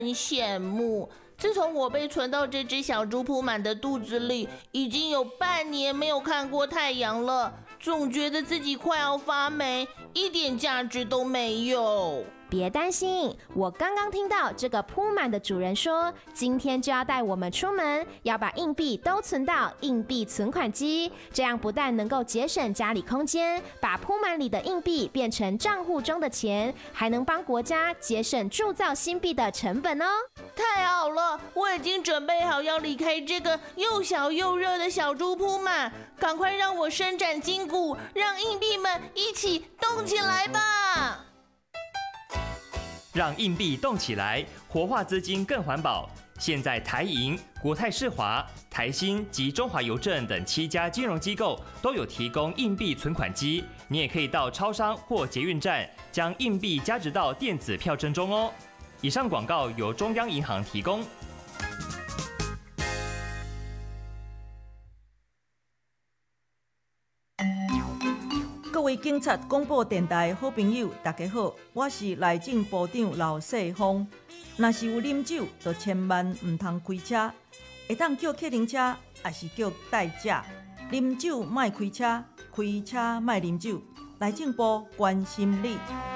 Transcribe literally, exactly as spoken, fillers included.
羡慕。自从我被存到这只小猪铺满的肚子里，已经有半年没有看过太阳了，总觉得自己快要发霉，一点价值都没有。 别担心，我刚刚听到这个铺满的主人说，今天就要带我们出门，要把硬币都存到硬币存款机，这样不但能够节省家里空间，把铺满里的硬币变成账户中的钱，还能帮国家节省铸造新币的成本哦。 太好了，我已经准备好要离开这个又小又热的小猪铺满，赶快让我伸展筋骨，让硬币们一起动起来吧！ 让硬币动起来，活化资金更环保。现在台银、国泰世华、台新及中华邮政等七家金融机构都有提供硬币存款机，你也可以到超商或捷运站将硬币加值到电子票证中哦。以上广告由中央银行提供。 各位警察广播电台好朋友，大家好，我是内政部长刘世峰。若是有啉酒，就千万唔通开车，会当叫客人车，还是叫代驾。啉酒莫开车，开车莫啉酒。内政部关心你。